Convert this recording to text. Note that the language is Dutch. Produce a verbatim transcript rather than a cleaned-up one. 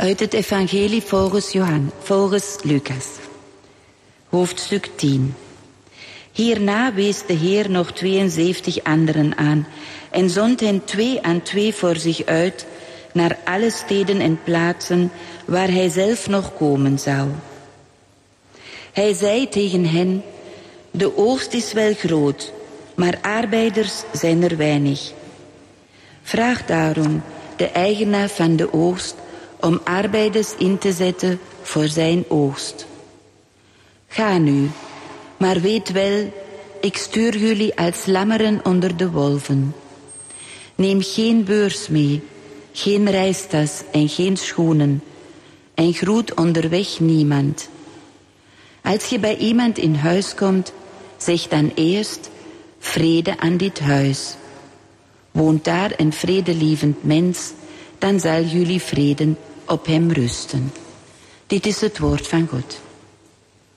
Uit het evangelie volgens, Johan, volgens Lucas. Hoofdstuk tien. Hierna wees de Heer nog tweeënzeventig anderen aan en zond hen twee aan twee voor zich uit naar alle steden en plaatsen waar hij zelf nog komen zou. Hij zei tegen hen: de oogst is wel groot, maar arbeiders zijn er weinig. Vraag daarom de eigenaar van de oogst om arbeiders in te zetten voor zijn oogst. Ga nu, maar weet wel, ik stuur jullie als lammeren onder de wolven. Neem geen beurs mee, geen reistas en geen schoenen, en groet onderweg niemand. Als je bij iemand in huis komt, zeg dan eerst: vrede aan dit huis. Woont daar een vredelievend mens, dan zal jullie vrede op hem rusten. Dit is het woord van God.